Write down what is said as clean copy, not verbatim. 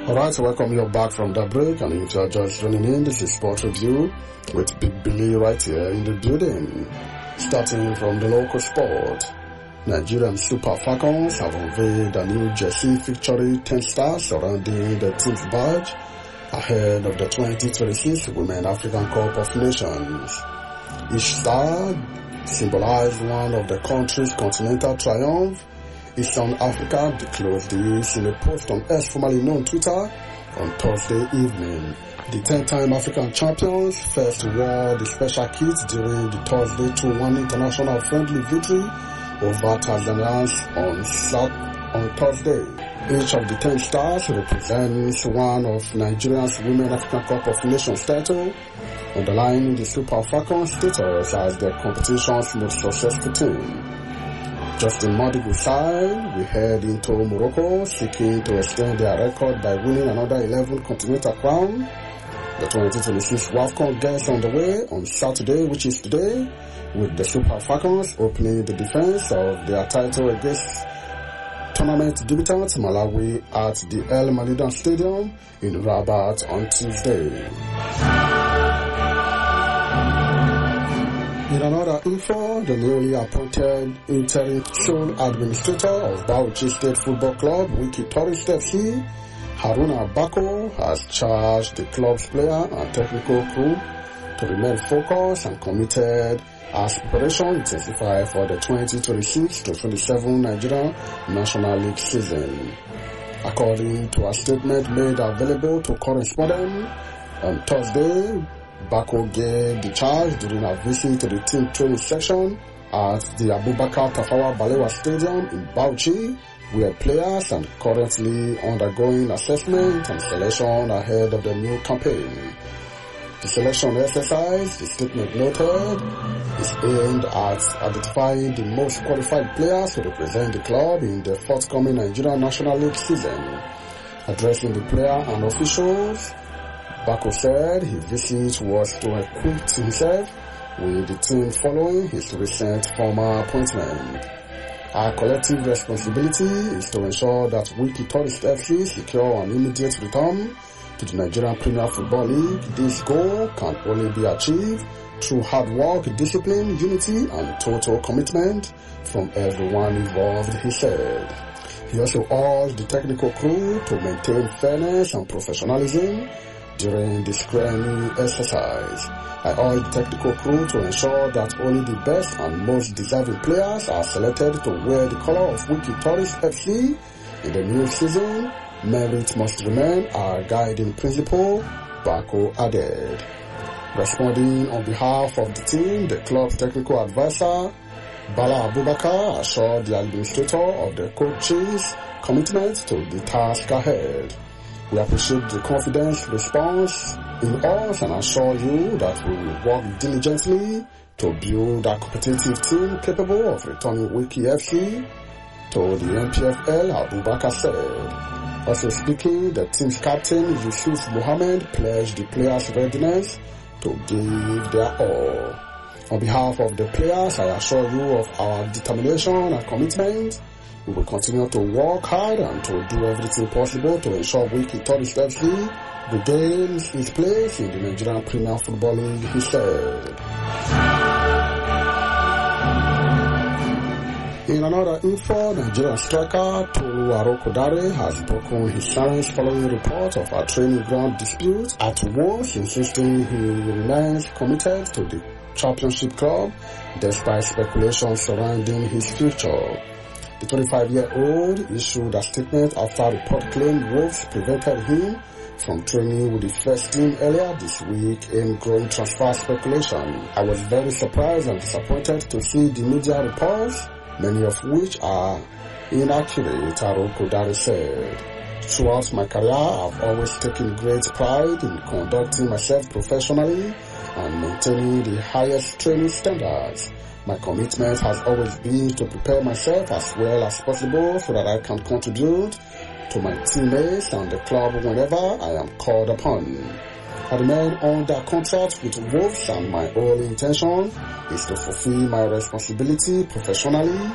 Alright, so welcome you back from the break, and if you are just joining in, this is Sport Review with Big Billy right here in the building. Starting from the local sport, Nigerian Super Falcons have unveiled a new jersey featuring 10 stars surrounding the team's badge ahead of the 2026 Women African Cup of Nations. Each star symbolized one of the country's continental triumph. Eastern Africa disclosed this in a post on X, formerly known Twitter, on Thursday evening. The 10-time African champions first wore the special kit during the Thursday 2-1 international friendly victory over Tanzanians on Thursday. Each of the 10 stars represents one of Nigeria's Women African Cup of Nations title, underlining the Super Falcons' status as the competition's most successful team. Just in Madibu's side, we head into Morocco, seeking to extend their record by winning another 11 continental crown. The 2026 WAFCON gets on the way on Saturday, which is today, with the Super Falcons opening the defense of their title against tournament debutants Malawi at the El Malidan Stadium in Rabat on Tuesday. In another info, the newly appointed interim sole administrator of Bauchi State Football Club, Wiki Tourist FC, Haruna Bako, has charged the club's player and technical crew to remain focused and committed as preparation intensifies for the 2026-27 Nigerian National League season. According to a statement made available to correspondents on Thursday, Bako gave the charge during a visit to the team training section at the Abubakar Tafawa Balewa Stadium in Bauchi, where players are currently undergoing assessment and selection ahead of the new campaign. The selection exercise, the statement noted, is aimed at identifying the most qualified players to represent the club in the forthcoming Nigerian National League season. Addressing the player and officials, Bako said his visit was to equip himself with the team following his recent former appointment. Our collective responsibility is to ensure that Wiki Tourist FC secure an immediate return to the Nigerian Premier Football League. This goal can only be achieved through hard work, discipline, unity, and total commitment from everyone involved, he said. He also urged the technical crew to maintain fairness and professionalism during the screening exercise. I urge the technical crew to ensure that only the best and most deserving players are selected to wear the color of Wiki Tourist FC in the new season. Merit must remain our guiding principle, Bako added. Responding on behalf of the team, the club's technical advisor, Bala Abubakar, assured the administrator of the coach's commitment to the task ahead. We appreciate the confidence response in us and assure you that we will work diligently to build a competitive team capable of returning Wiki FC to the NPFL, Abubakar said. Also speaking, the team's captain Yusuf Mohammed pledged the players' readiness to give their all. On behalf of the players, I assure you of our determination and commitment. We will continue to work hard and to do everything possible to ensure Wiki Tourist FC regains its place in the Nigerian Premier Football League, he said. In another info, Nigerian striker Tolu Arokodare has broken his silence following reports of a training ground dispute at once, insisting he remains committed to the championship club despite speculation surrounding his future. The 25-year-old issued a statement after a report claimed Wolves prevented him from training with the first team earlier this week in growing transfer speculation. I was very surprised and disappointed to see the media reports, many of which are inaccurate, Arokodare said. Throughout my career, I've always taken great pride in conducting myself professionally and maintaining the highest training standards. My commitment has always been to prepare myself as well as possible so that I can contribute to my teammates and the club whenever I am called upon. I remain under contract with Wolves and my only intention is to fulfill my responsibility professionally